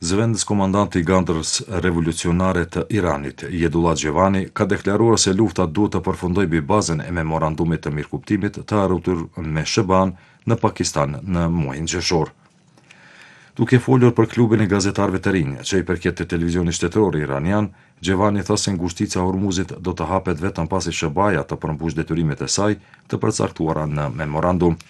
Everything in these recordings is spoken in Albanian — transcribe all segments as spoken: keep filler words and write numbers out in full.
Zëvendës komandanti i gandrës revolucionare të Iranit, Jedullah Gjevani, ka deklaruar se lufta duhet të përfundojë mbi bazën e memorandumit të mirëkuptimit të arritur me sh b a-n në Pakistan në muajin qershor. Duke folur për klubin e gazetarëve të rinj, që i përket të televizionit shtetëror iranian, Gjevani tha se ngustica e Hormuzit do të hapet vetëm pasi sh b a-ja të përmbush detyrimet e saj të përcaktuara në memorandum.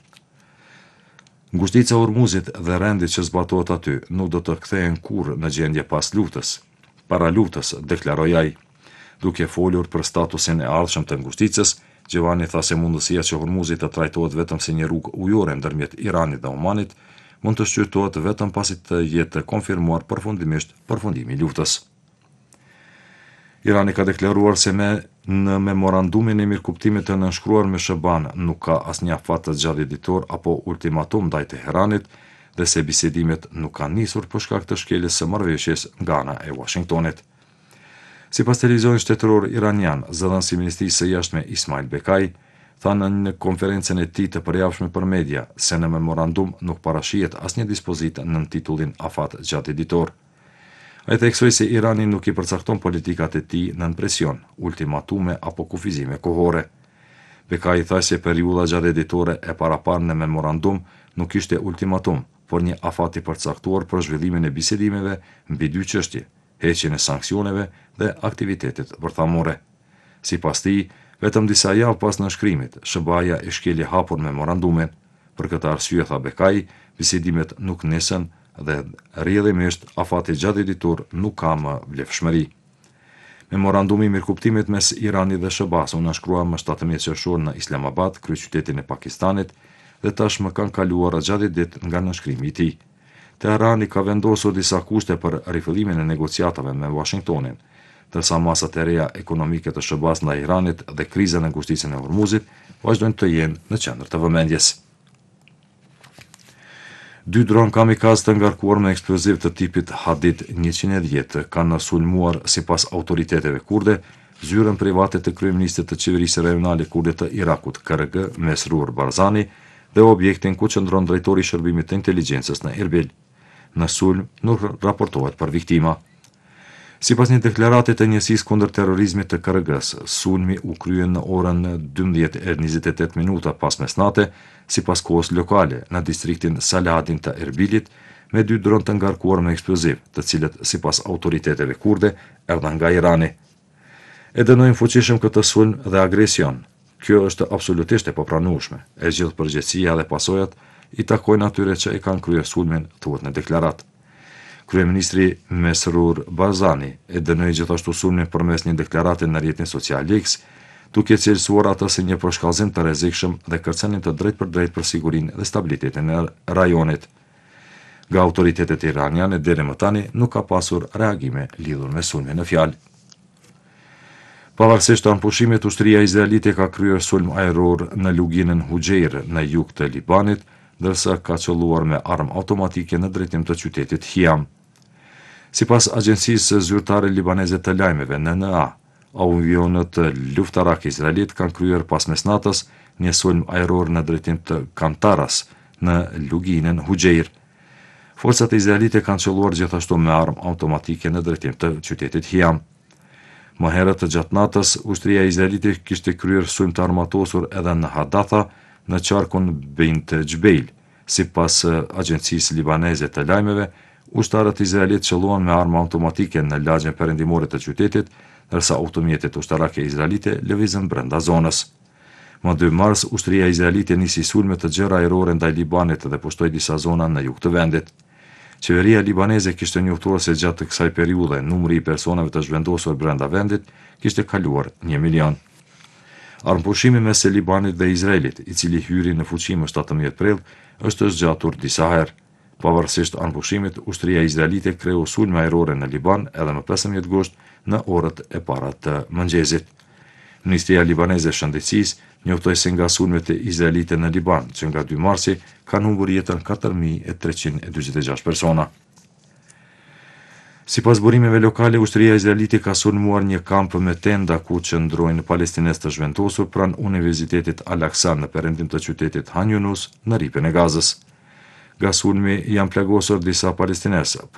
Ngustica e Hormuzit dhe rendi që zbatohet aty nuk do të kthehen kurrë në gjendje pas luftës. Para luftës, deklaroi ai. Duke folur për statusin e ardhshëm të ngusticës, Gjevani tha se mundësia që Hormuzi të trajtohet vetëm si një rrugë ujore ndërmjet Iranit dhe Omanit mund të shqyrtohet vetëm pasi të jetë konfirmuar përfundimisht përfundimi i luftës. Irani ka deklaruar se me në memorandumin e mirëkuptimit të nënshkruar me sh b a-n nuk ka asnjë afat të gjatë ditor apo ultimatum ndaj Teheranit dhe se bisedimet nuk kanë nisur për shkak të shkeljes së marrëveshjes nga ana e Washingtonit. Sipas televizionit shtetëror iranian, zëdhënësi i Ministrisë së Jashtme Ismail Bekai tha në një konferencën e tij të përjashme për media se në memorandum nuk parashihet asnjë dispozitë nën titullin afat gjatë ditor. Ai theksoi se Irani nuk i përcakton politikat e tij nën presion, ultimatume apo kufizime kohore. Bekai tha se periudha gjatë ditore e paraparë në memorandum nuk ishte ultimatum, por një afat i përcaktuar për zhvillimin e bisedimeve mbi dy çështje, heqjen e sanksioneve dhe aktivitetet bërthamore. Sipas tij, vetëm disa javë pas nënshkrimit, sh b a-ja e shkeli hapur memorandumin. Për këtë arsye, tha Bekai, bisedimet nuk nisën dhe rrjedhimisht afati gjatë ditor nuk ka më vlefshmëri. Memorandumi i mirëkuptimit mes Iranit dhe sh b a-s u nënshkrua më shtatëmbëdhjetë qershor në Islamabad, kryeqytetin e Pakistanit, dhe tashmë kanë kaluar gjatë ditë nga nënshkrimi i tij. Teherani ka vendosur disa kushte për rifillimin e negociatave me Washingtonin, ndërsa masat e reja ekonomike të sh b a-s ndaj Iranit dhe kriza në ngusticën e Hormuzit vazhdojnë të jenë në qendër të vëmendjes. Dy dron kamikaz të ngarkuar me eksploziv të tipit Hadid njëqind e dhjetë kanë sulmuar sipas autoriteteve kurde zyrën private të kryeministit të qeverisë rajonale kurde të Irakut, K R G, Mesrur Barzani, dhe objektin ku qëndron drejtori i shërbimit të inteligjencës në Erbil. Në sulm nuk raportohet për viktima. Sipas një deklarate të njësisë kundër terrorizmit të K R G-s, sulmi u krye në orën dymbëdhjetë e njëzet e tetë minuta pas mesnate, sipas kohës lokale në distriktin Saladin të Erbilit, me dy dron të ngarkuar me eksploziv, të cilët sipas autoriteteve kurde erdhën nga Irani. E dënojnë fuqishëm këtë sulm dhe agresion. Kjo është absolutisht e papranueshme. E gjithë përgjegjësia dhe pasojat i takojnë atyre që e kanë kryer sulmin, thuhet në deklaratë. Kryeministri Mesrur Barzani e dënoi gjithashtu sulmin përmes një deklarate në rrjetin social X, duke cilësuar atë si një përshkallëzim të rrezikshëm dhe kërcënim të drejtë për drejtë për sigurinë dhe stabilitetin e rajonit. Nga autoritetet iraniane deri më tani nuk ka pasur reagime lidhur me sulmin në fjalë. Pavarësisht anëpushimit, ushtria izraelite ka kryer sulm ajror në luginën Hujejr në jug të Libanit, ndërsa ka qelluar me armë automatike në drejtim të qytetit Hiam. Sipas agjencisë zyrtare libaneze të lajmeve N N A, avionët luftarak izraelit kanë kryer pas mesnatës një sulm ajror në drejtim të Kantaras në luginën Hujejr. Forcat izraelite kanë qelluar gjithashtu me armë automatike në drejtim të qytetit Hiam. Më herët gjatë natës, ushtria izraelite kishte kryer sulm të armatosur edhe në Hadatha, në qarkun Bint Xhbeil. Sipas agjencisë libaneze të lajmeve, ushtarët izraelit qelluan me armë automatike në lagjen perëndimore të qytetit, ndërsa automjetet ushtarake izraelite lëvizën brenda zonës. Më dy mars, ushtria izraelite nisi sulme të gjera ajrore ndaj Libanit dhe pushtoi disa zona në jug të vendit. Qeveria libaneze kishte njoftuar se gjatë kësaj periudhe numri i personave të zhvendosur brenda vendit kishte kaluar një milion. Armëpushimi mes Libanit dhe Izraelit, i cili hyri në fuqi më shtatëmbëdhjetë prill, është zgjatur disa herë. Pavarësisht armëpushimit, ushtria izraelite kreu sulme ajrore në Liban edhe më pesëmbëdhjetë gusht në orët e para të mëngjesit. Ministria libaneze e shëndetësisë njoftoi se nga sulmet e izraelite në Liban, që nga dy marsi kanë humbur jetën katër mijë e treqind e dyqin e gjashtë persona. Sipas burimeve lokale, ushtria izraelite ka sulmuar një kamp me tenda ku qëndrojnë palestinezë të zhvendosur pranë Universitetit Al-Aqsa në perëndim të qytetit Han Yunus në rripën e Gazës. Nga sulmi janë plagosur disa palestinezë,